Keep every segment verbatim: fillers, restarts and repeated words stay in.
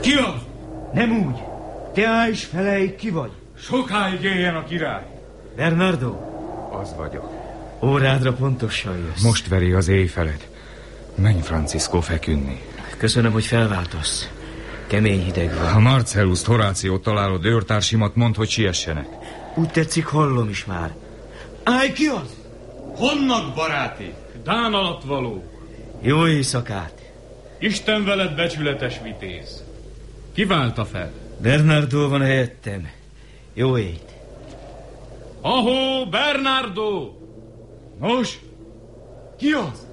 Ki az? Nem úgy. Te állj és felej, ki vagy? Sokáig éljen a király. Bernardo? Az vagyok. Órádra pontosan jössz. Most veri az éjfelet. Menj, Francisco, feküdni. Köszönöm, hogy felváltasz. Kemény hideg van. Ha Marcelluszt, Horációt találod, őrtársimat, mondd, hogy siessenek. Úgy tetszik, hallom is már. Állj, ki az? Honnan, baráti? Dán alatt való. Jó éjszakát. Isten veled, becsületes vitéz. Kiválta fel? Bernardo van helyettem. Jó éjt. Ahó, Bernardo! Nos? Ki az?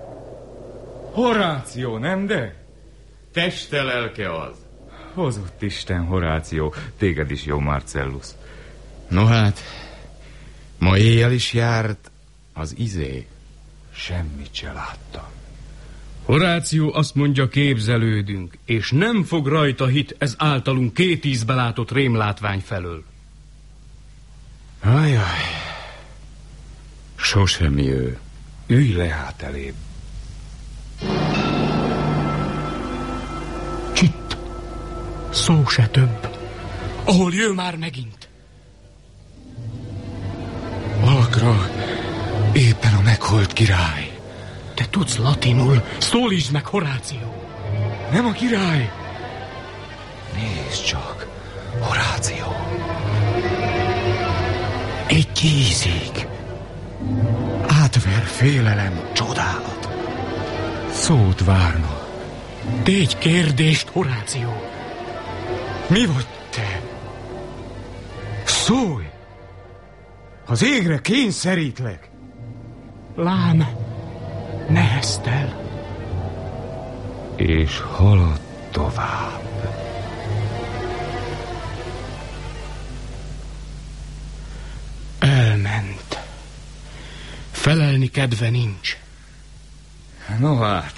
Horáció, nem de? Teste lelke az. Hozott Isten, Horáció, téged is jó, Marcellus. No hát, ma éjjel is járt az izé. Semmit se láttam. Horáció azt mondja, képzelődünk, és nem fog rajta hit ez általunk két ízbe látott rémlátvány felől. Ajaj, sosem jő. Ülj le hát elébb. Csitt, szó se több. Ahol jő már megint. Alakra éppen a meghalt király. Te tudsz latinul, szólítsd meg, Horáció. Nem a király. Nézd csak, Horáció. Egy kézik. Átver félelem, csodálat. Szót várna. Tégy kérdést, Horáció. Mi vagy te? Szólj! Az égre kényszerítlek. Lám, neheztel. És halad tovább. Elment. Felelni kedve nincs. No hát,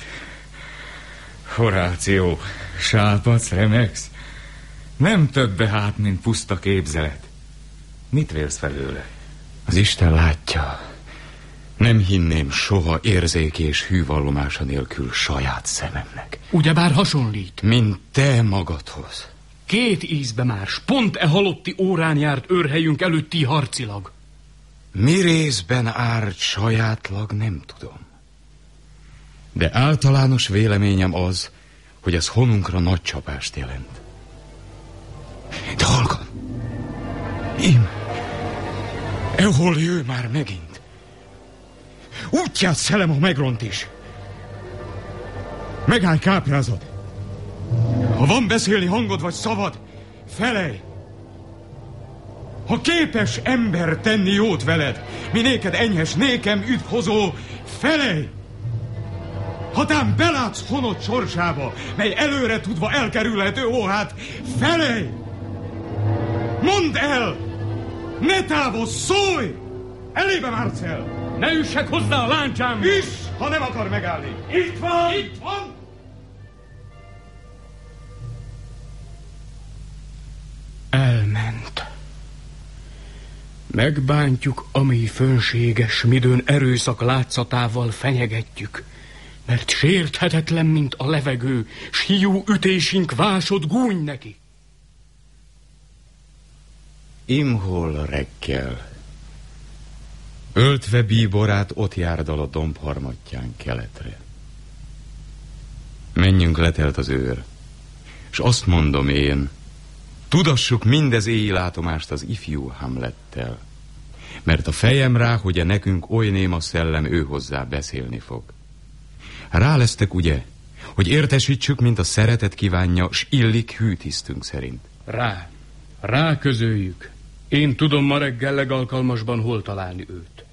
Horáció, sápadsz, remegsz? Nem többe hát, mint puszta képzelet. Mit vélsz felőle? Az Isten látja. Nem hinném soha érzéki és hűvallomása nélkül saját szememnek. Ugyebár hasonlít. Mint te magadhoz. Két ízbe már, s pont e halotti órán járt őrhelyünk előtti harcilag. Mi részben árt sajátlag, nem tudom. De általános véleményem az, hogy ez honunkra nagy csapást jelent. De hallgat! Im! Ehol jő már megint. Útját szelem, ha megront is. Megállj, káprázod! Ha van beszélni hangod vagy szavad, felej! Ha képes ember tenni jót veled, mi néked enyhes, nékem üdvhozó, felej! Ha tám belátsz honod sorsába, mely előre tudva elkerülhető, ó hát, felej! Mondd el! Ne távozz, szólj! Elébe, Marcel! Ne üssek hozzá a láncsám! Üss, ha nem akar megállni! Itt van! Itt van! Elment. Megbántjuk, ami fönséges, midőn erőszak látszatával fenyegetjük, mert sérthetetlen, mint a levegő, s hiú ütésünk vásod gúny neki. Imhol reggel. Öltve bíborát ott járdal a domb harmatján keletre. Menjünk, letelt az őr, s azt mondom én, tudassuk mindez éjjel látomást az ifjú Hamlettel, mert a fejem rá, hogy nekünk oly néma szellem ő hozzá beszélni fog. Rá lesztek, ugye, hogy értesítsük, mint a szeretet kívánja, s illik hűtisztünk szerint. Rá, rá közöljük. Én tudom ma reggel legalkalmasban hol találni őt.